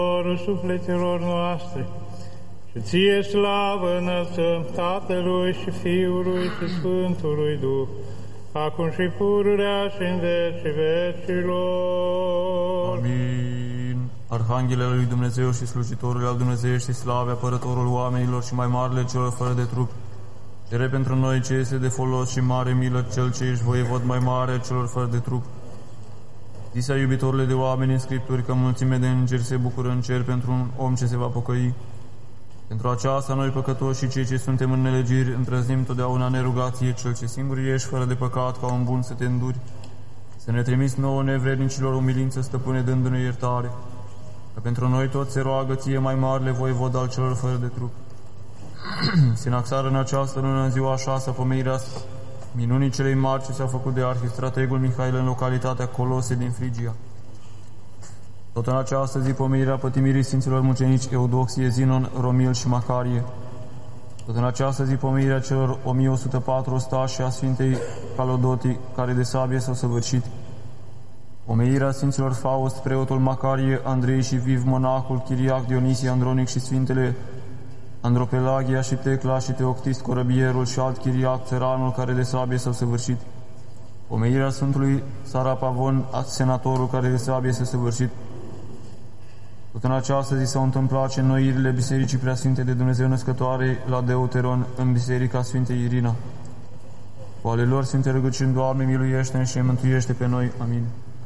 sufletelor noastre. Și ție slavă înălțăm Tatălui și Fiului și Sfântului Duh, acum și pururea și în vecii vecilor. Amin. Arhanghelele lui Dumnezeu și slujitorul al Dumnezeiești slave, apărătorul oamenilor și mai marele celor fără de trup, cere pentru noi ce este de folos și mare milă, cel ce ești voievod mai mare celor fără de trup. Zisea iubitorule de oameni în Scripturi că mulțime de îngeri se bucură în cer pentru un om ce se va pocăi. Pentru aceasta noi păcătoși și cei ce suntem în nelegiri îndrăznim totdeauna nerugație, cel ce singur ești fără de păcat ca un bun să te înduri, să ne trimiți nouă nevrednicilor umilință, stăpâne, dându-ne iertare, că pentru noi toți se roagă ție mai marele voievod al celor fără de trup. Sinaxară în această lună, în ziua 6, pomenirea minunii celei mari ce s-a făcut de arhistrategul Mihail în localitatea Colose din Frigia. Tot în această zi, pomenirea pătimirii Sfinților Mucenici Eudoxie, Zinon, Romil și Macarie. Tot în această zi, pomenirea celor 1104 ostași și a Sfintei Calodoti, care de sabie s-au săvârșit. Pomenirea Sfinților Faust, preotul Macarie, Andrei și Viv, monahul Chiriac, Dionisie, Andronic și Sfintele Andropelagia și Tecla și Teoctist, corăbierul și alt Chiriac, țăranul, care de sabie s-au săvârșit. Pomenirea Sfântului Sarapavon, senatorul, care de sabie s-a săvârșit. Tot în această zi s-au întâmplat înnoirile Bisericii Preasfinte de Dumnezeu Născătoare la Deuteron în Biserica Sfintei Irina. Cu ale lor Sfinte rugăciuni, Doamne, miluiește-ne și mântuiește pe noi. Amin.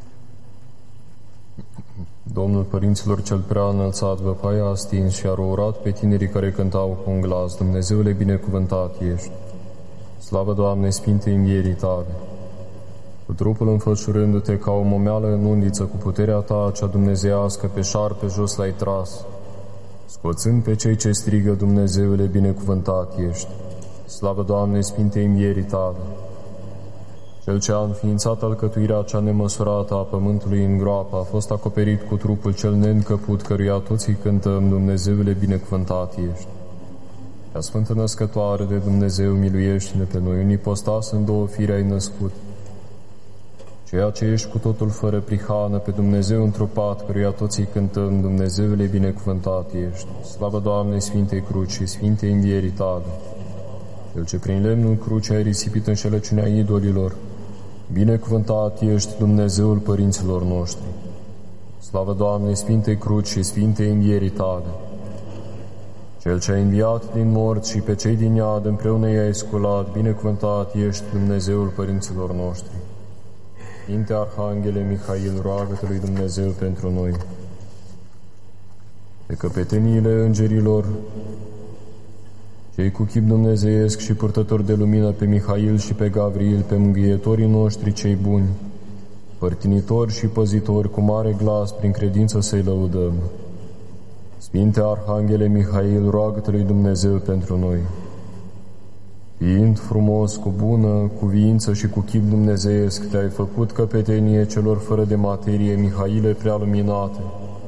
Domnul Părinților cel prea înălțat, văpaia a stins și a rourat pe tinerii care cântau cu un glas: Dumnezeule, binecuvântat ești! Slavă, Doamne, Sfintei învierii Tale! Cu trupul înfășurându-te ca o momeală în undiță, cu puterea Ta cea dumnezeiască, pe șarpe jos l-ai tras, scoțând pe cei ce strigă: Dumnezeule, binecuvântat ești! Slavă, Doamne, Sfintei învierii Tale! Cel ce a înființat alcătuirea cea nemăsurată a pământului în groapă a fost acoperit cu trupul cel neîncăput, căruia toți îi cântăm: Dumnezeule, binecuvântat ești! Ea Sfântă Născătoare de Dumnezeu, miluiește-ne pe noi, în ipostas în două fire ai născut, ceea ce ești cu totul fără prihană, pe Dumnezeu întrupat, căruia toți îi cântăm: Dumnezeule, binecuvântat ești! Slavă, Doamne, Sfintei Cruci și Sfintei învierii Tale! Cel ce prin lemnul crucii ai risipit înșelăciunea idolilor, binecuvântat ești, Dumnezeul părinților noștri! Slavă, Doamne, Sfintei Cruci și Sfintei învierii Tale! Cel ce a înviat din morți și pe cei din iad împreună i-ai sculat, binecuvântat ești, Dumnezeul părinților noștri! Sfinte Arhanghele Mihail, roagă-te lui Dumnezeu pentru noi. Pe căpeteniile îngerilor, cei cu chip dumnezeiesc și purtători de lumină, pe Mihail și pe Gavril, pe mângâietorii noștri cei buni, părtinitori și păzitori, cu mare glas, prin credință să-i lăudăm. Sfinte Arhanghele Mihail, roagă-te lui Dumnezeu pentru noi. Fiind frumos, cu bună cuviință și cu chip dumnezeiesc, te-ai făcut căpetenie celor fără de materie, Mihaile prea luminate.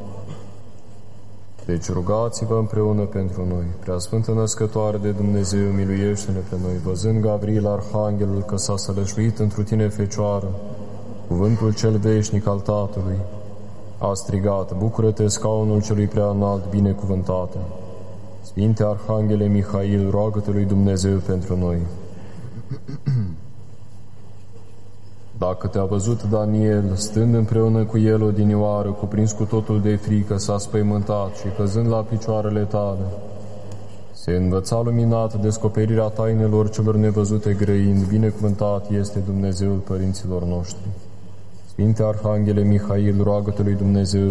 Deci rugați-vă împreună pentru noi. Preasfântă Născătoare de Dumnezeu, miluiește-ne pe noi. Văzând Gavril, Arhanghelul, că s-a sălășluit întru tine, Fecioară, cuvântul cel veșnic al Tatălui, a strigat: Bucură-te, scaunul celui prea înalt, binecuvântată! Sfinte Arhanghele Mihail, roagă-te lui Dumnezeu pentru noi. Dacă te-a văzut Daniel, stând împreună cu el odinioară, cuprins cu totul de frică, s-a spăimântat și, căzând la picioarele tale, se învăța luminat descoperirea tainelor celor nevăzute grăind: binecuvântat este Dumnezeul părinților noștri. Sfinte Arhanghele Mihail, roagă-te lui Dumnezeu